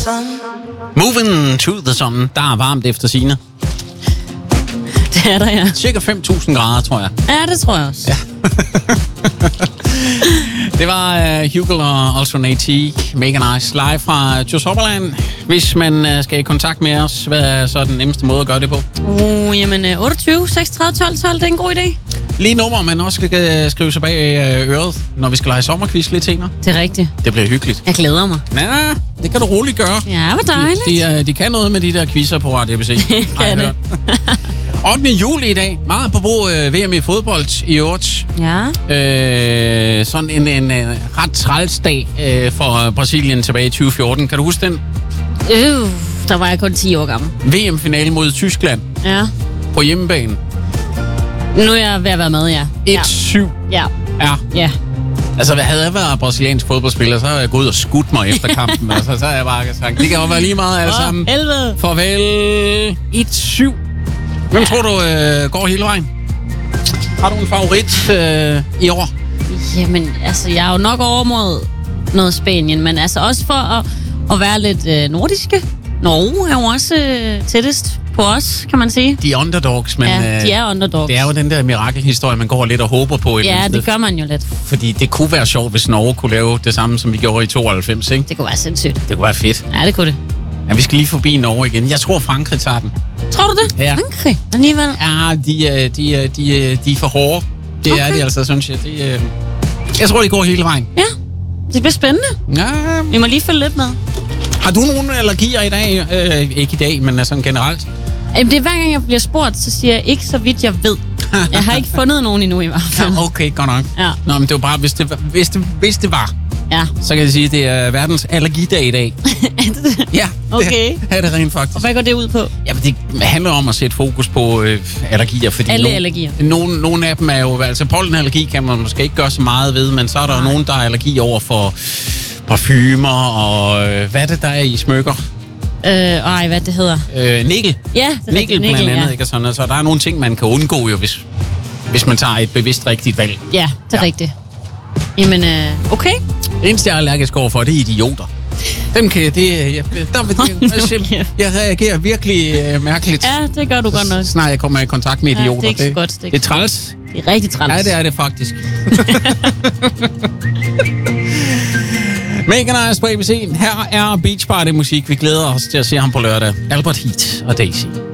Moving to the sun. Der er varmt efter sigende. Det er der, ja. Cirka 5.000 grader, tror jeg. Ja, det tror jeg også. Ja. Det var Hugel og Alternate Mega Nice live fra Djurs Hopperland. Hvis man skal i kontakt med os, hvad er så den nemmeste måde at gøre det på? Jamen 28 36 12 12, det er en god idé. Lige nummer, man også skal skrive sig bag øret, når vi skal lege sommerquiz lidt senere. Det er rigtigt. Det bliver hyggeligt. Jeg glæder mig. Ja, det kan du roligt gøre. Ja, hvor dejligt. De kan noget med de der quizzer på Radio ABC. Kan det. 8. juli i dag. Meget på VM i fodbold i øvrigt. Ja. Sådan en ret træls dag for Brasilien tilbage i 2014. Kan du huske den? Der var jeg kun 10 år gammel. VM-finale mod Tyskland. Ja. På hjemmebane. Nu er jeg ved at være med, ja. 1-7. Ja. Ja. Altså, havde jeg været brasiliansk fodboldspiller, så havde jeg gået ud og skudt mig efter kampen. Altså, så havde jeg bare sagt, det kan jo være lige meget alle sammen. Helvede. Farvel. 1-7. Hvem tror du går hele vejen? Har du en favorit i år? Jamen, altså, jeg er jo nok over mod noget Spanien, men altså også for at være lidt nordiske. Norge er jo også tættest på os, kan man sige. De er underdogs, men ja, de er underdogs. Det er jo den der mirakelhistorie, man går lidt og håber på. Ja, det gør man jo lidt. Fordi det kunne være sjovt, hvis Norge kunne lave det samme, som vi gjorde i 92, ikke? Det kunne være sindssygt. Det kunne være fedt. Ja, det kunne det. Ja, vi skal lige forbi Norge igen. Jeg tror, Frankrig tager den. Tror du det? Ja. Frankrig? Alligevel? Ja, de er for hårde. Det okay. Er de altså, synes jeg. Jeg tror, de går hele vejen. Ja, det bliver spændende. Ja. Vi må lige følge lidt med. Har du nogle allergier i dag? Ikke i dag, men sådan generelt? Det er hver gang, jeg bliver spurgt, så siger jeg ikke, så vidt jeg ved. Jeg har ikke fundet nogen endnu i hvert fald. Ja, okay, godt nok. Ja. Nå, men det var bare, hvis det var. Ja. Så kan jeg sige, at det er verdens allergidag i dag. Ja, okay. Det er det rent faktisk. Og hvad går det ud på? Jamen, det handler om at sætte fokus på allergier. Fordi allergier? Nogle af dem er jo... Altså, pollenallergi kan man måske ikke gøre så meget ved, men så er der jo nogen, der er allergi over for parfumer og... hvad er det, der er i smykker? Hvad det hedder? Nikkel. Ja, det er nikkel blandt andet, ja. Ikke? Sådan, så der er nogle ting, man kan undgå, jo, hvis man tager et bevidst rigtigt valg. Ja, det er rigtigt. Jamen, okay. Det eneste, jeg er allergisk overfor, det er idioter. Dem kan jeg reagerer virkelig mærkeligt. Ja, det gør du godt nok. Snart jeg kommer i kontakt med idioter. Det er ikke så godt. Det er træls. Det er rigtig træls. Ja, det er det faktisk. Mega Nice på ABC. Her er Beach Party musik. Vi glæder os til at se ham på lørdag. Albert Heat og Daisy.